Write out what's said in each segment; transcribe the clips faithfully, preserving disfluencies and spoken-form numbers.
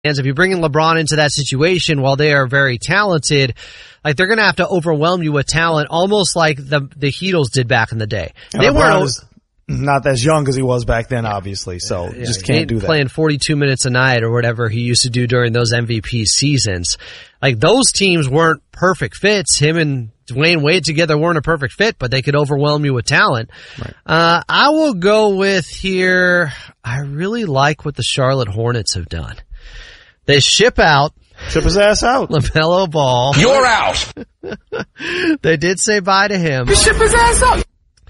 If you bring in LeBron into that situation, while they are very talented, like they're going to have to overwhelm you with talent, almost like the the Heatles did back in the day. And they LeBron weren't is not as young as he was back then, obviously, so yeah, just can't do that. Playing forty-two minutes a night or whatever he used to do during those M V P seasons. Like those teams weren't perfect fits. Him and Dwayne Wade together weren't a perfect fit, but they could overwhelm you with talent. Right. Uh, I will go with here, I really like what the Charlotte Hornets have done. They ship out. Ship his ass out. LaMelo Ball. You're out. They did say bye to him. You ship his ass out.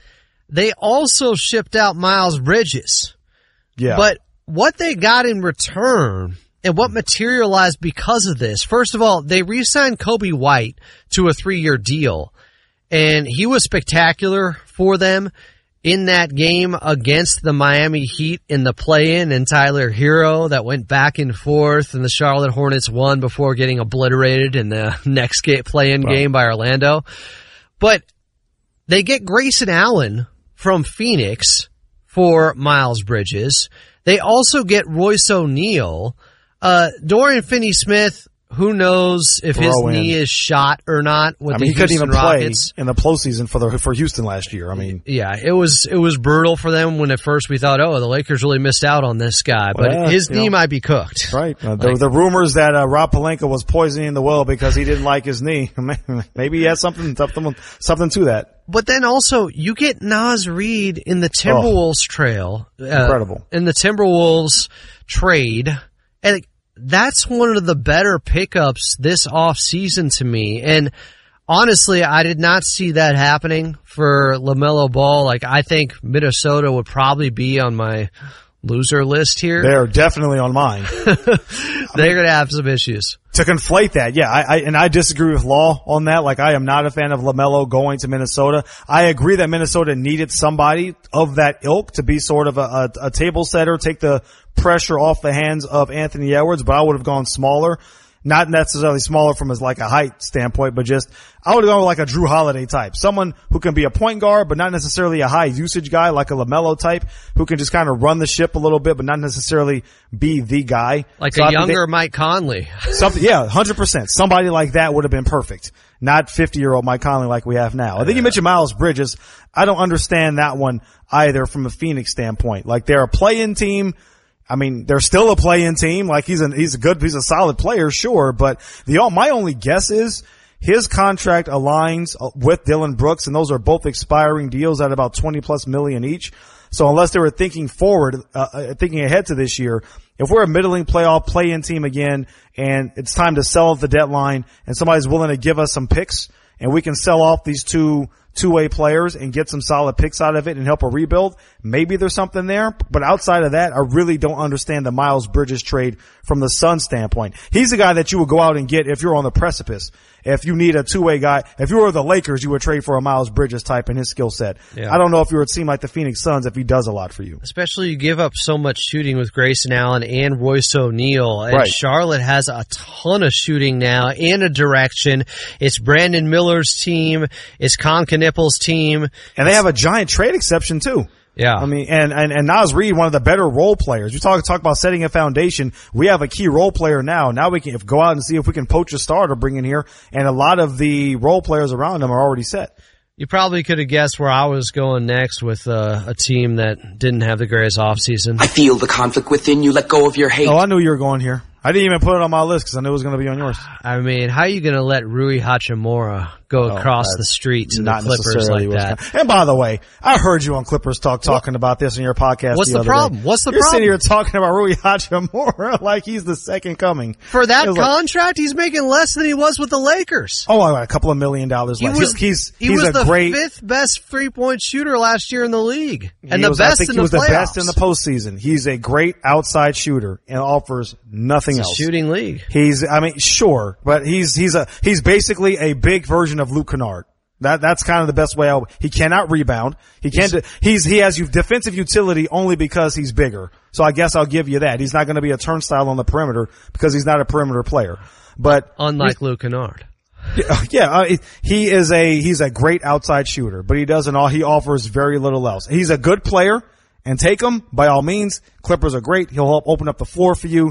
They also shipped out Miles Bridges. Yeah. But what they got in return and what materialized because of this, first of all, they re-signed Kobe White to a three-year deal. And he was spectacular for them in that game against the Miami Heat in the play-in, and Tyler Hero that went back and forth, and the Charlotte Hornets won before getting obliterated in the next play-in Right. game by Orlando. But they get Grayson Allen from Phoenix for Miles Bridges. They also get Royce O'Neal. Uh, Dorian Finney-Smith, who knows if his Throw in. knee is shot or not with I the mean, he couldn't Houston even Rockets. play in the postseason for the for Houston last year. I mean, Yeah, it was it was brutal for them when at first we thought, oh, the Lakers really missed out on this guy, but Well, his you knee know. might be cooked. right. Uh, the, the rumors that uh, Rob Pelinka was poisoning the well because he didn't like his knee. Maybe he had something something something to that. But then also, you get Naz Reid in the Timberwolves trail. Uh, Incredible. In the Timberwolves trade. And that's one of the better pickups this off season to me. And honestly, I did not see that happening for LaMelo Ball. Like, I think Minnesota would probably be on my loser list here. They're definitely on mine. They're going to have some issues. To conflate that, yeah, I, I and I disagree with Law on that. Like, I am not a fan of LaMelo going to Minnesota. I agree that Minnesota needed somebody of that ilk to be sort of a, a, a table setter, take the pressure off the hands of Anthony Edwards, but I would have gone smaller. Not necessarily smaller from his like a height standpoint, but just I would have gone with like a Drew Holiday type. Someone who can be a point guard, but not necessarily a high usage guy like a LaMelo type who can just kind of run the ship a little bit, but not necessarily be the guy. Like So a I think younger they- Mike Conley. Something, yeah, one hundred percent. Somebody like that would have been perfect. Not fifty-year-old Mike Conley like we have now. I think you mentioned Miles Bridges. I don't understand that one either from a Phoenix standpoint. Like, they're a play-in team. I mean, they're still a play-in team. Like, he's a, he's a good, he's a solid player, sure. But the, my only guess is his contract aligns with Dylan Brooks, and those are both expiring deals at about twenty plus million each. So unless they were thinking forward, uh, thinking ahead to this year, if we're a middling playoff play-in team again and it's time to sell at the deadline and somebody's willing to give us some picks and we can sell off these two two-way players and get some solid picks out of it and help a rebuild, maybe there's something there. But outside of that, I really don't understand the Miles Bridges trade from the Suns standpoint. He's the guy that you would go out and get if you're on the precipice. If you need a two-way guy, if you were the Lakers, you would trade for a Miles Bridges type in his skill set. Yeah. I don't know if you would seem like the Phoenix Suns if he does a lot for you. Especially you give up so much shooting with Grayson Allen and Royce O'Neal. And Right. Charlotte has a ton of shooting now and a direction. It's Brandon Miller's team. It's Con Knippel's team. And they have a giant trade exception too. Yeah. I mean, and, and, and Naz Reid, one of the better role players. We talk, talk about setting a foundation. We have a key role player now. Now we can if, go out and see if we can poach a star to bring in here. And a lot of the role players around him are already set. You probably could have guessed where I was going next with uh, a team that didn't have the greatest offseason. I feel the conflict within you. Let go of your hate. Oh, I knew you were going here. I didn't even put it on my list because I knew it was going to be on yours. I mean, how are you going to let Rui Hachimura go Oh, across that's the street to the Not Clippers necessarily like what's that? gonna- And by the way, I heard you on Clippers Talk talking about this in your podcast. What's the, the other problem? day. What's the You're problem? sitting here talking about Rui Hachimura like he's the second coming. For that It was like, contract, he's making less than he was with the Lakers. oh, a couple of million dollars He less. was, he's he's, he he's was a the great. fifth best three-point shooter last year in the league. And He the was, I best think in he the was playoffs. the best in the postseason. He's a great outside shooter and offers nothing It's a else. shooting league. He's, I mean, sure, but he's he's a he's basically a big version of Luke Kennard. That that's kind of the best way. I, he cannot rebound. He can't. He's, he's he has defensive utility only because he's bigger. So I guess I'll give you that. He's not going to be a turnstile on the perimeter because he's not a perimeter player. But Unlike Luke Kennard. yeah, yeah uh, he is a he's a great outside shooter, but he doesn't all. He offers very little else. He's a good player, and take him by all means. Clippers are great. He'll help open up the floor for you.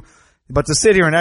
But to sit here and